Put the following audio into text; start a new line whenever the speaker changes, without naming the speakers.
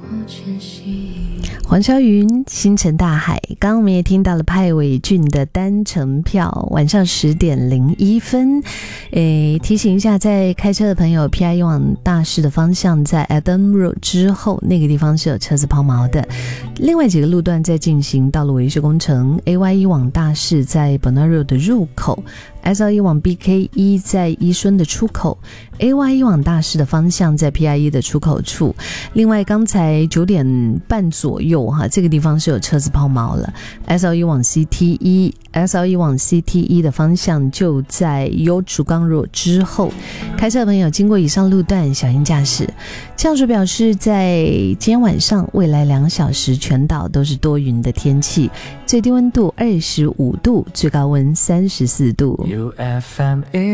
黄霄云星辰大海，刚刚我们也听到了派伟俊的单程票，晚上10点01分。提醒一下在开车的朋友， PIE 往大市的方向在 Adam Road 之后那个地方是有车子抛锚的，另外几个路段在进行道路维修工程。 AY1 往大市在 Bernard Road 的入口， SL1 往 BK1 在伊顺的出口， AY1 往大市的方向在 PIE 的出口处。另外刚才9点半左右这个地方是有车子抛锚了， SL1 往 CT1 往 CT1 的方向就在优竹港路之后，开车的朋友经过以上路段小心驾驶。气象署表示，在今天晚上未来2小时全岛都是多云的天气，最低温度25度，最高温34度。